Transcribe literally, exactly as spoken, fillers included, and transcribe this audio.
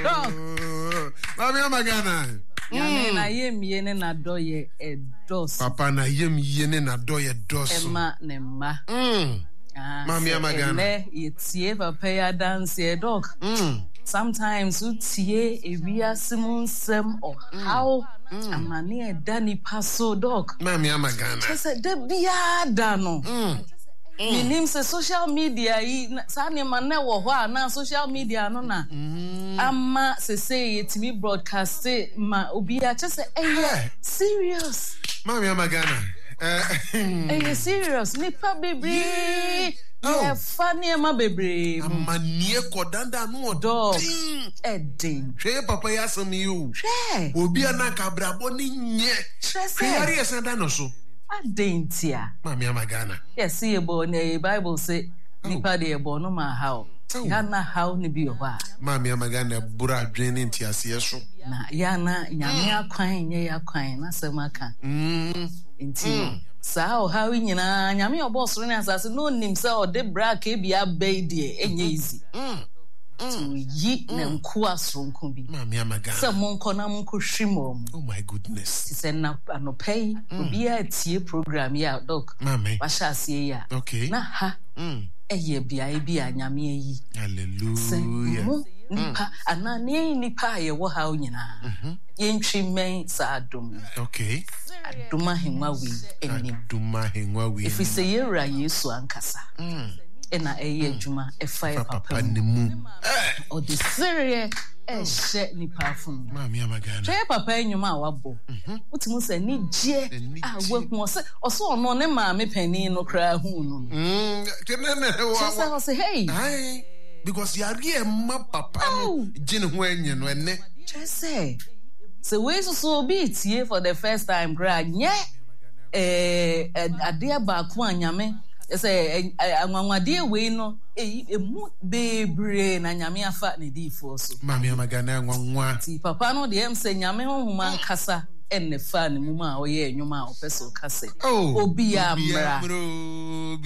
Mami Amagana. Yami na yemie ne na doye e dos. Papa na yemie ne na doye dos. Emma ne ma. Mm. Ah, Mami Amagana. Ne yetie papa ya dance e dog. Mm. Sometimes utie ewia simunsem or how amane e dani paso dog. Mami Amagana. Kese de bia da no. Mm. Minim se social media yi sa ne ma na wo ho na social media no na ama se say yetimi broadcast ma obi a chese eh serious Mami Amagana eh eh serious nipa bebre yeah funny ma bebre amanie kodanda no dog edin hwe papa ya sam you hwe obi ana kabrabo ni nye chese yare yesanda no so adentia Mami Amagana. Yes, see about the Bible say nipa de ebo no ma how. Yana how ni bi owa. Mami Amagana bura adwene ntiase so. Na yana nyame akwan nye yakwan na semaka. Mm. Nti sa o how nyina nyame obosoro ne asase no nim say o de bra ka bia bai de enye easy. Mm. To yi na nko asronko bi. Mami Amagana. Sa monko na monko hwimom. Oh my goodness. Ti say na anopai obi a tie program ya doc. Mami. Wa sha ase ya. Okay. Na ha. Mm. Eye bia e bia nyame yi. Hallelujah. Nipa ana ne nipa ye wo ha onyina. Yentwi men sa adom. Okay. Adoma henwa we enim. Adoma henwa we. If we say yera Yesu ankasa. Mm. Ena eye adwuma e fa papa ne mu. O de serie e she nipa fun. Mami Amagana. Try papa enyuma a wabo. Utimu se ni je a wahu se oso ono ne ma me pani no kra hu no. Mm. Kenene wa. Say say say hey. Ai. Because you are here ma papa no gin ho enye no ene. Just say so we so be tie for the first time kra nye eh ade ba ko anyame say anwanwade we no emu bebre na nyame afa ne difo so. Mami Amagana nwanwa. Ti papa no de em say nyame honhuma nkasa enne fa ne mu ma o ye enwuma o peso kase. Oh. Obi amra.